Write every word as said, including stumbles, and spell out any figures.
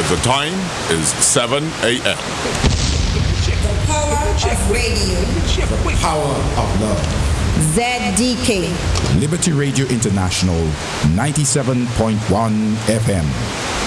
The time is seven a.m. The power of radio. The power of love. Z D K. Liberty Radio International, ninety-seven point one F M.